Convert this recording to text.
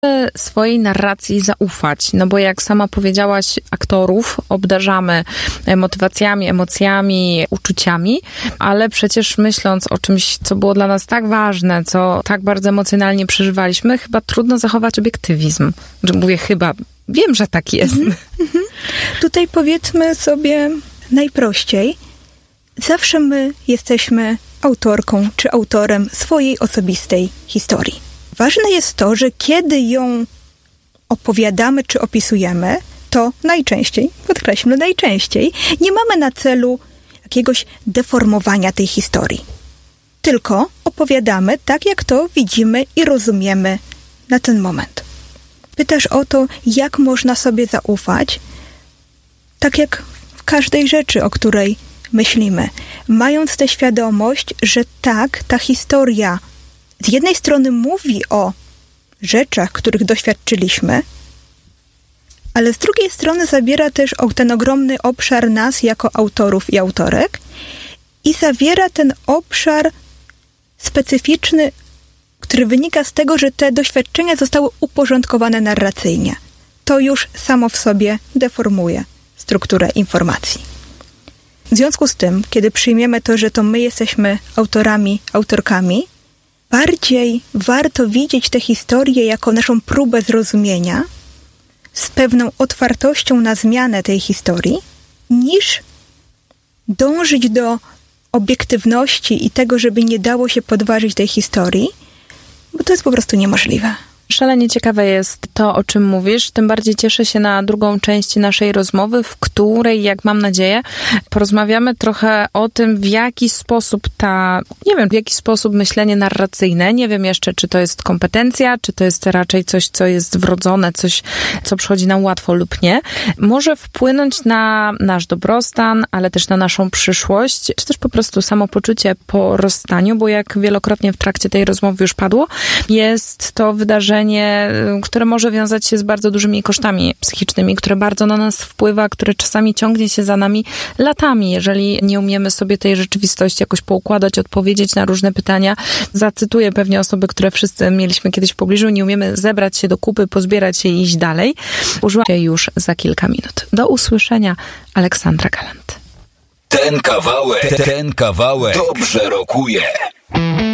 swojej narracji zaufać, no bo jak sama powiedziałaś, aktorów obdarzamy motywacjami, emocjami, uczuciami, ale przecież myśląc o czymś, co było dla nas tak ważne, co tak bardzo emocjonalnie przeżywaliśmy, chyba trudno zachować obiektywizm. Mówię chyba, wiem, że tak jest. Tutaj powiedzmy sobie najprościej, zawsze my jesteśmy autorką czy autorem swojej osobistej historii. Ważne jest to, że kiedy ją opowiadamy czy opisujemy, to najczęściej, podkreślmy najczęściej, nie mamy na celu jakiegoś deformowania tej historii. Tylko opowiadamy tak, jak to widzimy i rozumiemy na ten moment. Pytasz o to, jak można sobie zaufać, tak jak w każdej rzeczy, o której myślimy. Mając tę świadomość, że tak, ta historia z jednej strony mówi o rzeczach, których doświadczyliśmy, ale z drugiej strony zabiera też ten ogromny obszar nas jako autorów i autorek i zawiera ten obszar specyficzny, który wynika z tego, że te doświadczenia zostały uporządkowane narracyjnie. To już samo w sobie deformuje strukturę informacji. W związku z tym, kiedy przyjmiemy to, że to my jesteśmy autorami, autorkami, bardziej warto widzieć tę historię jako naszą próbę zrozumienia z pewną otwartością na zmianę tej historii, niż dążyć do obiektywności i tego, żeby nie dało się podważyć tej historii, bo to jest po prostu niemożliwe. Szalenie ciekawe jest to, o czym mówisz. Tym bardziej cieszę się na drugą część naszej rozmowy, w której, jak mam nadzieję, porozmawiamy trochę o tym, w jaki sposób w jaki sposób myślenie narracyjne, nie wiem jeszcze, czy to jest kompetencja, czy to jest raczej coś, co jest wrodzone, coś, co przychodzi nam łatwo lub nie, może wpłynąć na nasz dobrostan, ale też na naszą przyszłość, czy też po prostu samopoczucie po rozstaniu, bo jak wielokrotnie w trakcie tej rozmowy już padło, jest to wydarzenie, które może wiązać się z bardzo dużymi kosztami psychicznymi, które bardzo na nas wpływa, które czasami ciągnie się za nami latami, jeżeli nie umiemy sobie tej rzeczywistości jakoś poukładać, odpowiedzieć na różne pytania. Zacytuję pewnie osoby, które wszyscy mieliśmy kiedyś w pobliżu, nie umiemy zebrać się do kupy, pozbierać się i iść dalej. Użyłam się już za kilka minut. Do usłyszenia. Aleksandra Galant. Ten kawałek dobrze rokuje.